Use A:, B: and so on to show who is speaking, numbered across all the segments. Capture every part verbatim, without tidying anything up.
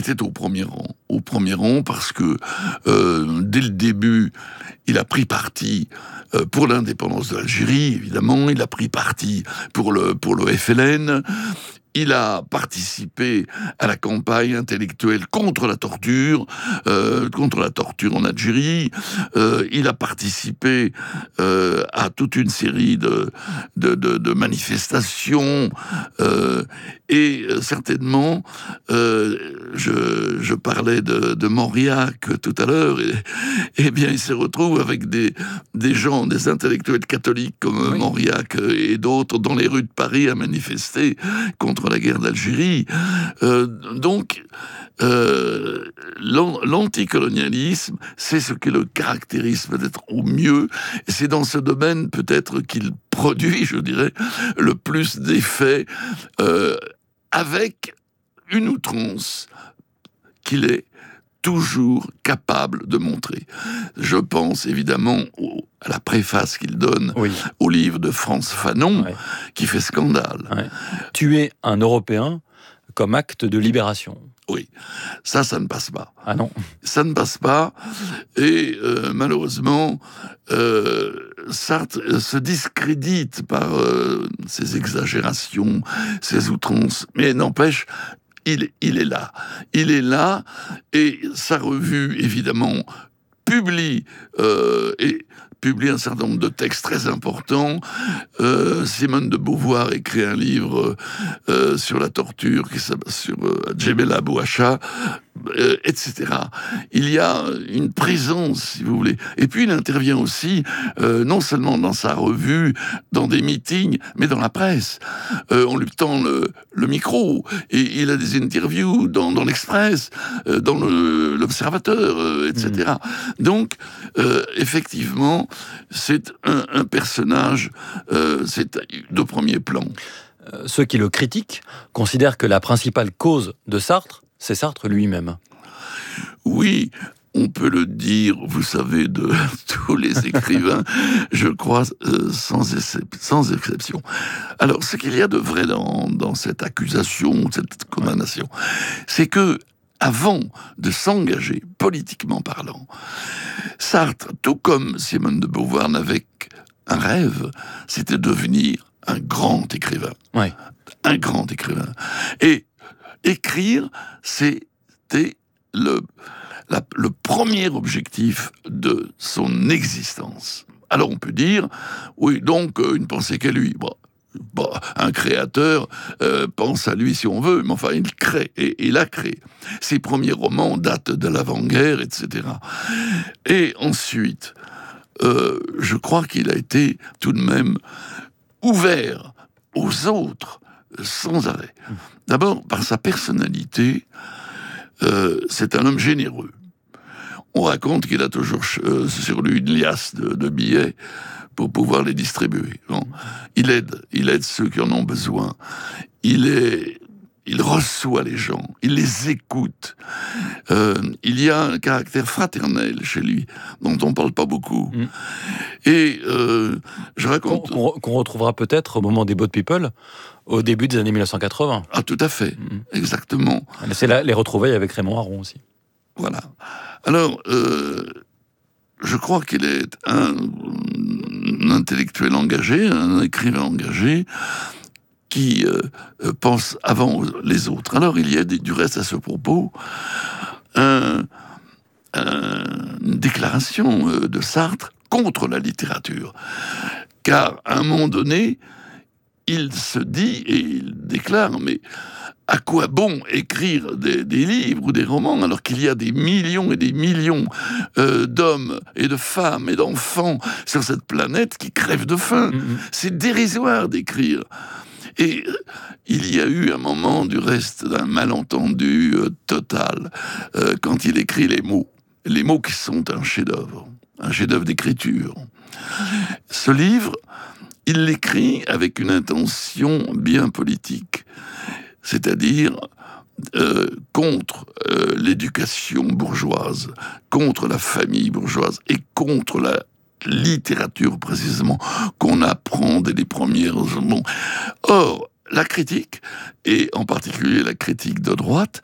A: était au premier rang. Au premier rang parce que, euh, dès le début, il a pris parti euh, pour l'indépendance de l'Algérie, évidemment. Il a pris parti pour le, pour le F L N. Il a participé à la campagne intellectuelle contre la torture, euh, contre la torture en Algérie. Euh, il a participé euh, à toute une série de, de, de, de manifestations. Euh, et certainement, euh, je, je parlais de, de Mauriac tout à l'heure, et, et bien il se retrouve avec des, des gens, des intellectuels catholiques comme oui. Mauriac et d'autres dans les rues de Paris à manifester contre la guerre d'Algérie. Euh, donc, euh, l'anticolonialisme, c'est ce qui le caractérise peut-être au mieux. Et c'est dans ce domaine peut-être qu'il produit, je dirais, le plus d'effets, euh, avec une outrance qu'il est toujours capable de montrer. Je pense évidemment au, à la préface qu'il donne oui. au livre de Frantz Fanon, ouais. qui fait scandale.
B: Ouais. Tuer un Européen comme acte de libération.
A: Oui, ça, ça ne passe pas.
B: Ah non.
A: Ça ne passe pas, et euh, malheureusement, euh, Sartre se discrédite par euh, ses exagérations, ses outrances, mais n'empêche, il, il est là. Il est là, et sa revue, évidemment, publie, euh, et publie un certain nombre de textes très importants. Euh, Simone de Beauvoir écrit un livre euh, sur la torture, qui s'appelle sur euh, Djebel Bouacha, euh, et cetera. Il y a une présence, si vous voulez. Et puis il intervient aussi, euh, non seulement dans sa revue, dans des meetings, mais dans la presse. Euh, on lui tend le, le micro, et il a des interviews dans, dans l'Express, euh, dans le, l'Observateur, euh, et cetera. Mmh. Donc, euh, effectivement, c'est un, un personnage, euh, c'est de premier plan.
B: Euh, ceux qui le critiquent considèrent que la principale cause de Sartre, c'est Sartre lui-même.
A: Oui, on peut le dire, vous savez, de tous les écrivains, je crois, euh, sans, excep- sans exception. Alors, ce qu'il y a de vrai dans, dans cette accusation, cette condamnation, c'est que, avant de s'engager, politiquement parlant, Sartre, tout comme Simone de Beauvoir, n'avait qu'un rêve, c'était devenir un grand écrivain.
B: Ouais.
A: Un grand écrivain. Et écrire, c'était le, la, le premier objectif de son existence. Alors on peut dire, oui, donc, euh, il ne pensait qu'à lui. Bon. Bon, un créateur euh, pense à lui si on veut, mais enfin, il crée, et il a créé. Ses premiers romans datent de l'avant-guerre, et cetera. Et ensuite, euh, je crois qu'il a été tout de même ouvert aux autres sans arrêt. D'abord, par sa personnalité, euh, c'est un homme généreux. On raconte qu'il a toujours euh, sur lui une liasse de, de billets pour pouvoir les distribuer. Bon. Il aide, il aide ceux qui en ont besoin. Il est, il reçoit les gens, il les écoute. Euh, il y a un caractère fraternel chez lui, dont on ne parle pas beaucoup. Mmh. Et euh, je raconte...
B: Qu'on, qu'on retrouvera peut-être au moment des Boat People, au début des années mille neuf cent quatre-vingts.
A: Ah, tout à fait, mmh. exactement.
B: C'est là les retrouvailles avec Raymond Aron aussi.
A: Voilà. Alors... Euh, Je crois qu'il est un, un intellectuel engagé, un écrivain engagé, qui euh, pense avant les autres. Alors il y a des, du reste à ce propos un, un, une déclaration de Sartre contre la littérature. Car à un moment donné, il se dit, et il déclare, mais à quoi bon écrire des, des livres ou des romans alors qu'il y a des millions et des millions euh, d'hommes et de femmes et d'enfants sur cette planète qui crèvent de faim. Mmh. C'est dérisoire d'écrire. Et euh, il y a eu un moment, du reste, d'un malentendu euh, total euh, quand il écrit les mots. Les mots qui sont un chef-d'œuvre, un chef-d'œuvre d'écriture. Ce livre, il l'écrit avec une intention bien politique. C'est-à-dire euh, contre euh, l'éducation bourgeoise, contre la famille bourgeoise et contre la littérature, précisément, qu'on apprend dès les premières... Bon. Or, la critique, et en particulier la critique de droite,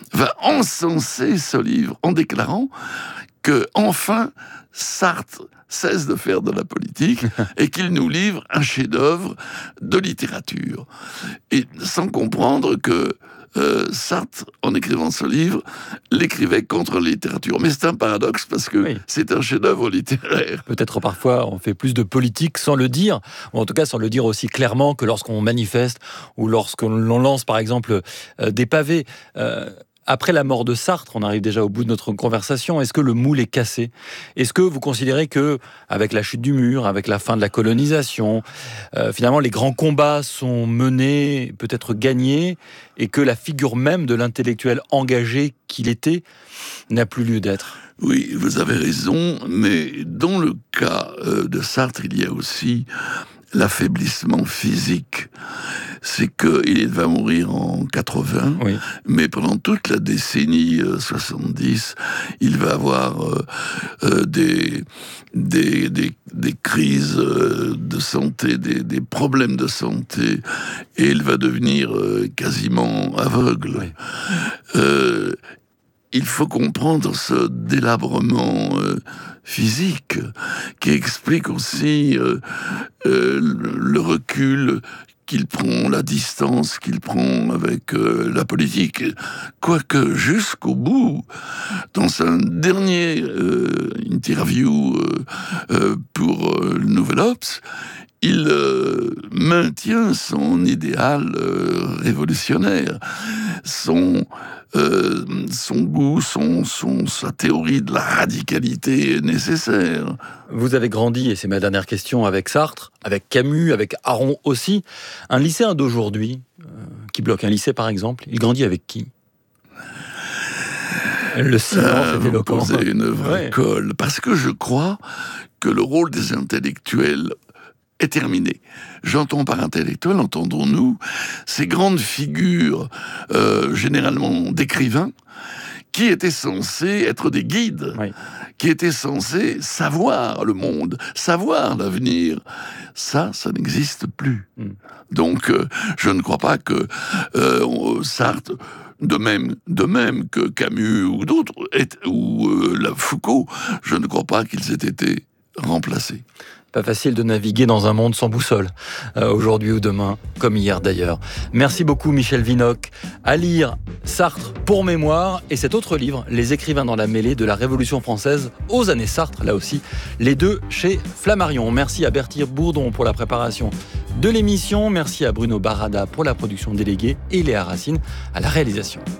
A: va encenser ce livre en déclarant que, enfin, Sartre cesse de faire de la politique et qu'il nous livre un chef-d'œuvre de littérature. Et sans comprendre que euh, Sartre, en écrivant ce livre, l'écrivait contre la littérature. Mais c'est un paradoxe parce que oui. c'est un chef-d'œuvre littéraire.
B: Peut-être parfois on fait plus de politique sans le dire, ou en tout cas sans le dire aussi clairement que lorsqu'on manifeste ou lorsqu'on lance par exemple euh, des pavés. Euh, Après la mort de Sartre, on arrive déjà au bout de notre conversation, est-ce que le moule est cassé ? Est-ce que vous considérez que, avec la chute du mur, avec la fin de la colonisation, euh, finalement les grands combats sont menés, peut-être gagnés, et que la figure même de l'intellectuel engagé qu'il était n'a plus lieu d'être ?
A: Oui, vous avez raison, mais dans le cas euh, de Sartre, il y a aussi l'affaiblissement physique. C'est qu'il va mourir en quatre-vingts, oui. mais pendant toute la décennie euh, soixante-dix, il va avoir euh, euh, des, des, des, des crises euh, de santé, des, des problèmes de santé, et il va devenir euh, quasiment aveugle. Oui. Euh, il faut comprendre ce délabrement euh, physique qui explique aussi euh, euh, le recul qu'il prend, la distance qu'il prend avec euh, la politique. Quoique jusqu'au bout, dans un dernier euh, interview euh, euh, pour euh, le Nouvel Obs, il euh, maintient son idéal euh, révolutionnaire, son, euh, son goût, son, son, sa théorie de la radicalité nécessaire.
B: Vous avez grandi, et c'est ma dernière question, avec Sartre, avec Camus, avec Aron aussi. Un lycéen d'aujourd'hui, euh, qui bloque un lycée par exemple, il grandit avec qui ? Le silence
A: ah,
B: est éloquent.
A: Vous posez une vraie ouais. colle, parce que je crois que le rôle des intellectuels est terminé. J'entends par intellectuel, entendons-nous, ces grandes figures, euh, généralement d'écrivains, qui étaient censés être des guides, oui. qui étaient censés savoir le monde, savoir l'avenir. Ça, ça n'existe plus. Mm. Donc, euh, je ne crois pas que euh, Sartre, de même, de même que Camus ou d'autres, ou euh, la Foucault, je ne crois pas qu'ils aient été remplacés.
B: Pas facile de naviguer dans un monde sans boussole, euh, aujourd'hui ou demain, comme hier d'ailleurs. Merci beaucoup Michel Vinocq. À lire Sartre pour mémoire et cet autre livre, Les écrivains dans la mêlée de la Révolution française aux années Sartre, là aussi, les deux chez Flammarion. Merci à Berthier Bourdon pour la préparation de l'émission. Merci à Bruno Barada pour la production déléguée et Léa Racine à la réalisation.